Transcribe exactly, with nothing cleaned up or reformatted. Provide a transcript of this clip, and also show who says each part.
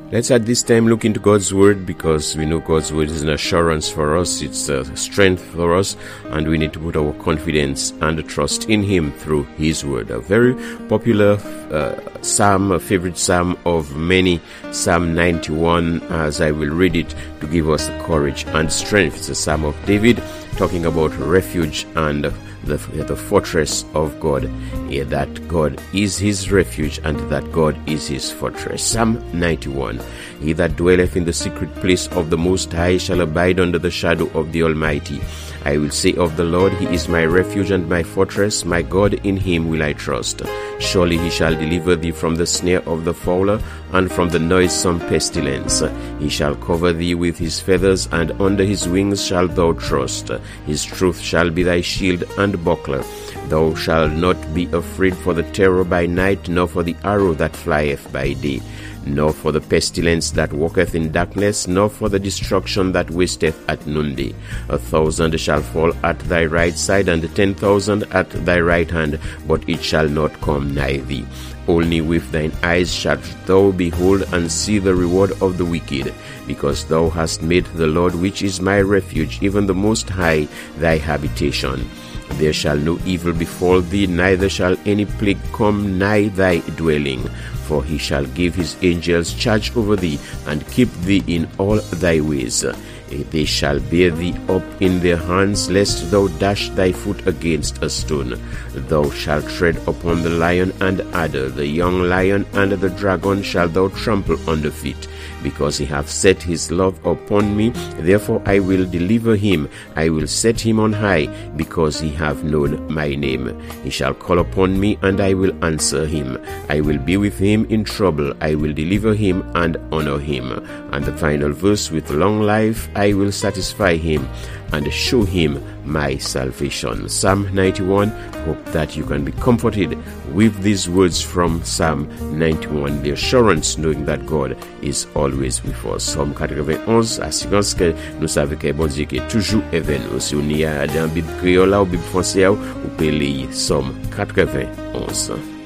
Speaker 1: Let's at this time look into God's Word, because we know God's Word is an assurance for us, it's a strength for us, and we need to put our confidence and trust in Him through His Word. A very popular uh, psalm, a favorite psalm of many, Psalm ninety-one, as I will read it to give us courage and strength. It's a psalm of David talking about refuge and the, the fortress of God, yeah, that God is his refuge and that God is his fortress. Psalm ninety-one. He that dwelleth in the secret place of the Most High shall abide under the shadow of the Almighty. I will say of the Lord, He is my refuge and my fortress, my God, in Him will I trust. Surely He shall deliver thee from the snare of the fowler and from the noisome pestilence. He shall cover thee with His feathers, and under His wings shalt thou trust. His truth shall be thy shield and buckler. Thou shalt not be afraid for the terror by night, nor for the arrow that flieth by day, nor for the pestilence that walketh in darkness, nor for the destruction that wasteth at noonday. A thousand shall fall at thy right side, and ten thousand at thy right hand, but it shall not come nigh thee. Only with thine eyes shalt thou behold and see the reward of the wicked, because thou hast made the Lord, which is my refuge, even the Most High, thy habitation. There shall no evil befall thee, neither shall any plague come nigh thy dwelling. For He shall give His angels charge over thee, and keep thee in all thy ways. They shall bear thee up in their hands, lest thou dash thy foot against a stone. Thou shalt tread upon the lion and adder, the young lion and the dragon shalt thou trample under feet. Because He hath set His love upon me, therefore I will deliver him. I will set him on high, because he hath known my name. He shall call upon me, and I will answer him. I will be with him in trouble. I will deliver him and honor him. And the final verse, with long life I will satisfy him and show him my salvation. Psalm ninety-one. Hope that you can be comforted with these words from Psalm ninety-one. The assurance knowing that God is always with us. Psalm quatre-vingt-onze, assurance que nous savons que bon Dieu est toujours avec nous. Si on y a dans la Bible créole ou Bible française, vous pouvez lire Psalm quatre-vingt-onze.